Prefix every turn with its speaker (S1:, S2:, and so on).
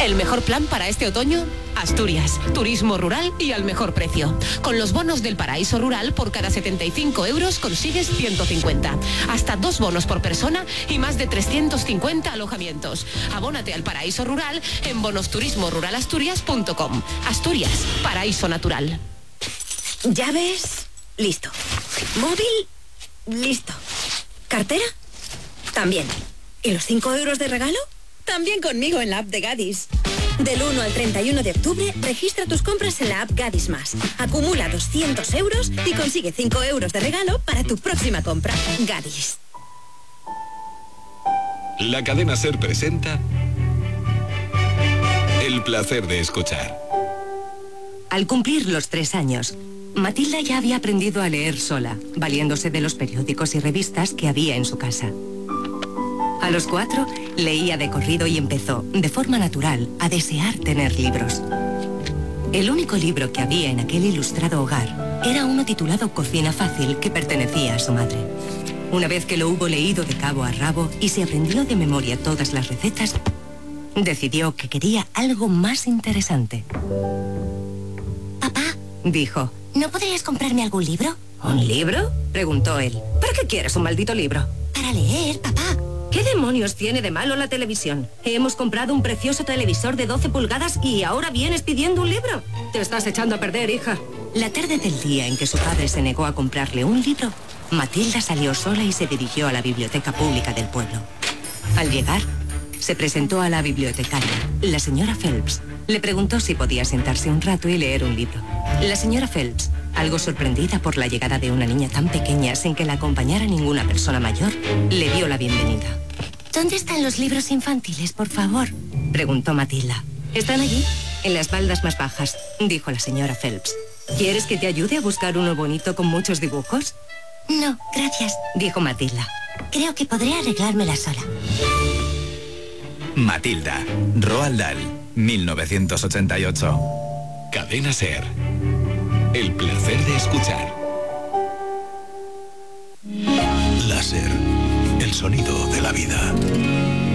S1: El mejor plan para este otoño, Asturias, turismo rural y al mejor precio. Con los bonos del Paraíso Rural, por cada 75 euros consigues 150. Hasta 2 bonos por persona y más de 350 alojamientos. Abónate al Paraíso Rural en bonosturismoruralasturias.com. Asturias, paraíso natural.
S2: ¿Llaves? Listo. ¿Móvil? Listo. ¿Cartera? También. ¿Y los 5 euros de regalo? También conmigo en la app de Gadis. Del 1 al 31 de octubre, registra tus compras en la app Gadis Más. Acumula 200 euros y consigue 5 euros de regalo para tu próxima compra. Gadis.
S3: La cadena SER presenta El placer de escuchar.
S4: Al cumplir los 3 años, Matilda ya había aprendido a leer sola, valiéndose de los periódicos y revistas que había en su casa. A los 4, leía de corrido y empezó, de forma natural, a desear tener libros. El único libro que había en aquel ilustrado hogar era uno titulado Cocina Fácil, que pertenecía a su madre. Una vez que lo hubo leído de cabo a rabo y se aprendió de memoria todas las recetas, decidió que quería algo más interesante.
S5: Papá,
S4: dijo,
S5: ¿no podrías comprarme algún libro?
S4: ¿Un libro?, preguntó él. ¿Para qué quieres un maldito libro?
S5: Para leer, papá.
S4: ¿Qué demonios tiene de malo la televisión? Hemos comprado un precioso televisor de 12 pulgadas y ahora vienes pidiendo un libro. Te estás echando a perder, hija. La tarde del día en que su padre se negó a comprarle un libro, Matilda salió sola y se dirigió a la biblioteca pública del pueblo. Al llegar, se presentó a la bibliotecaria, la señora Phelps. Le preguntó si podía sentarse un rato y leer un libro. La señora Phelps, algo sorprendida por la llegada de una niña tan pequeña sin que la acompañara ninguna persona mayor, le dio la bienvenida.
S5: ¿Dónde están los libros infantiles, por favor?,
S4: preguntó Matilda. Están allí, en las baldas más bajas, dijo la señora Phelps. ¿Quieres que te ayude a buscar uno bonito con muchos dibujos?
S5: No, gracias,
S4: dijo Matilda.
S5: Creo que podré arreglármela sola.
S6: Matilda, Roald Dahl, 1988.
S3: Cadena SER. El placer de escuchar.
S7: Láser, el sonido de la vida.